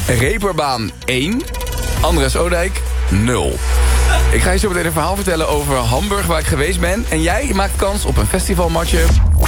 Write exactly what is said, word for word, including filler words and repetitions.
Reeperbaan één. Andres Oudijk nul. Ik ga je zo meteen een verhaal vertellen over Hamburg, waar ik geweest ben. En jij maakt kans op een festivalmatje